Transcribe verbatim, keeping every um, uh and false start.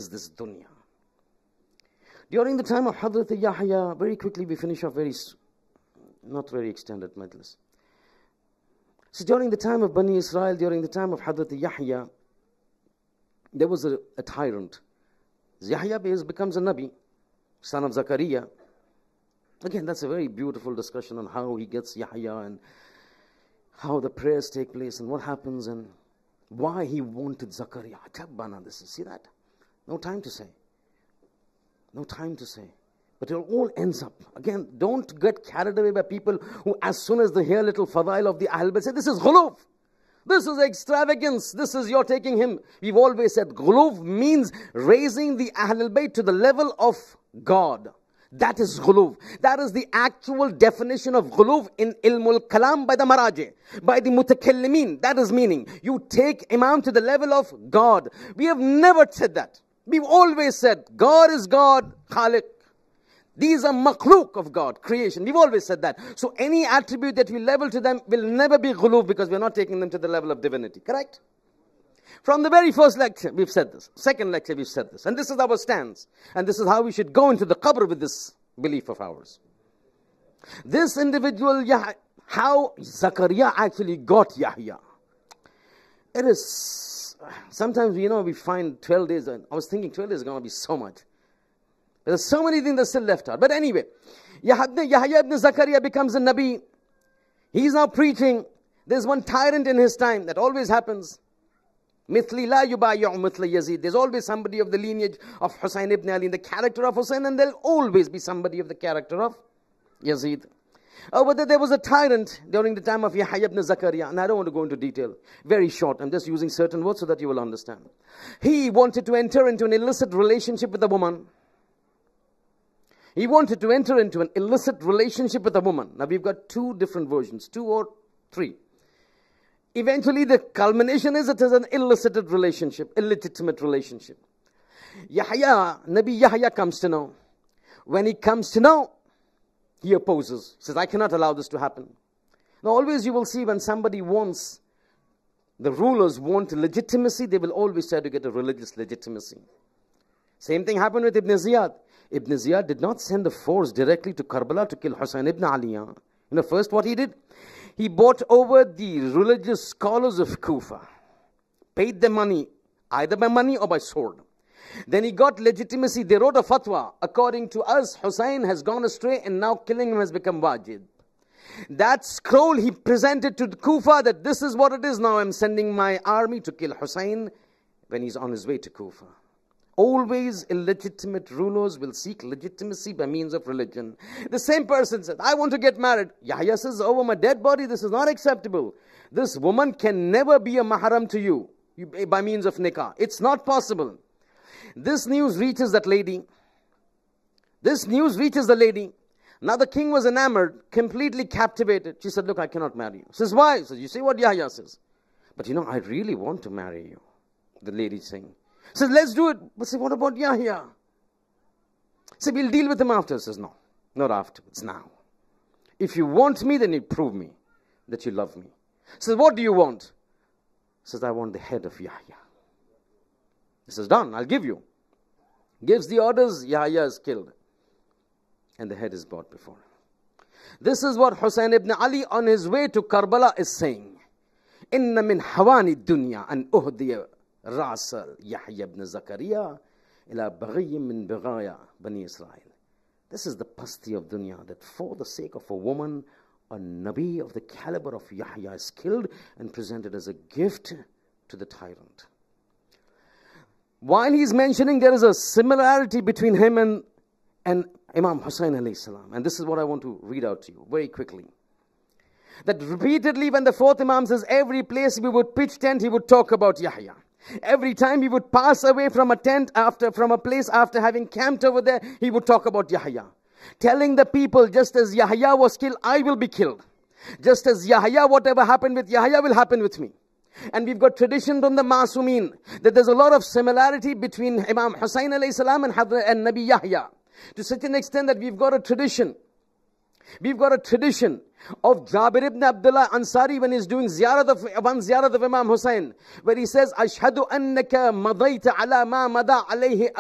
this dunya. During the time of Hazrat Yahya, very quickly we finish off very, not very extended majlis. So during the time of Bani Israel, during the time of Hazrat Yahya, there was a, a tyrant. Yahya becomes a Nabi, son of Zakaria. Again, that's a very beautiful discussion on how he gets Yahya and how the prayers take place and what happens and why he wanted Zakaria. Tabbana, this is, see that? No time to say. No time to say. But it all ends up. Again, don't get carried away by people who, as soon as they hear little fadail of the Ahl Bayt, say, this is ghuluf. This is extravagance. This is, you're taking him. We've always said ghuluf means raising the Ahl Bayt to the level of God. That is ghuluf. That is the actual definition of ghuluf in ilmul kalam by the maraji, by the mutakallimin. That is meaning, you take Imam to the level of God. We have never said that. We've always said, God is God, Khaliq. These are makhluk of God, creation. We've always said that. So any attribute that we level to them will never be ghuluf because we're not taking them to the level of divinity. Correct? From the very first lecture, we've said this. Second lecture, we've said this. And this is our stance. And this is how we should go into the qabr with this belief of ours. This individual, Yah- how Zakaria actually got Yahya. It is... Sometimes, you know, we find twelve days, and I was thinking twelve days is going to be so much. There's so many things that are still left out. But anyway, Yahya ibn Zakaria becomes a Nabi. He's now preaching. There's one tyrant in his time that always happens. Mithli la yubayi'u mithli Yazid. There's always somebody of the lineage of Hussein ibn Ali, in the character of Hussein, and there'll always be somebody of the character of Yazid. Oh, but there was a tyrant during the time of Yahya ibn Zakaria, and I don't want to go into detail. Very short. I'm just using certain words so that you will understand. He wanted to enter into an illicit relationship with a woman. He wanted to enter into an illicit relationship with a woman. Now we've got two different versions, two or three. Eventually the culmination is it is an illicit relationship, illegitimate relationship. Yahya, Nabi Yahya comes to know. When he comes to know, he opposes. He says, I cannot allow this to happen. Now always you will see when somebody wants, the rulers want legitimacy, they will always try to get a religious legitimacy. Same thing happened with Ibn Ziyad. Ibn Ziyad did not send a force directly to Karbala to kill Hussein ibn Ali. You know, first what he did? He bought over the religious scholars of Kufa. Paid them money, either by money or by sword. Then he got legitimacy. They wrote a fatwa. According to us, Hussein has gone astray and now killing him has become wajib. That scroll he presented to Kufa that this is what it is. Now I'm sending my army to kill Hussein when he's on his way to Kufa. Always illegitimate rulers will seek legitimacy by means of religion. The same person says, I want to get married. Yahya says, over my dead body, this is not acceptable. This woman can never be a mahram to you by means of nikah. It's not possible. This news reaches that lady. This news reaches the lady. Now the king was enamored, completely captivated. She said, look, I cannot marry you. Says, why? Says, you see what Yahya says. But you know, I really want to marry you. The lady saying. Says, let's do it. But say, what about Yahya? Say, we'll deal with him after. Says, no, not after. It's now. If you want me, then you prove me that you love me. Says, what do you want? Says, I want the head of Yahya. He says, done, I'll give you. Gives the orders, Yahya is killed. And the head is brought before him. This is what Hussein ibn Ali on his way to Karbala is saying. Inna min hawani dunya an uhdiya rasal Yahya ibn Zakaria ila baghiyyin min baghaya Bani Israel. This is the pasti of dunya, that for the sake of a woman, a Nabi of the caliber of Yahya is killed and presented as a gift to the tyrant. While he's mentioning there is a similarity between him and, and Imam Hussein alayhi salam. And this is what I want to read out to you very quickly. That repeatedly when the fourth Imam says every place we would pitch tent, he would talk about Yahya. Every time he would pass away from a tent after, from a place after having camped over there, he would talk about Yahya. Telling the people, just as Yahya was killed, I will be killed. Just as Yahya, whatever happened with Yahya will happen with me. And we've got tradition from the Masumin that there's a lot of similarity between Imam Hussein alayhi salam and, and Nabi Yahya. To such an extent that we've got a tradition. We've got a tradition of Jabir ibn Abdullah Ansari when he's doing ziyarat of, one ziyarat of Imam Hussein, where he says, Ashhadu annaka madayta ala ma mada alayhi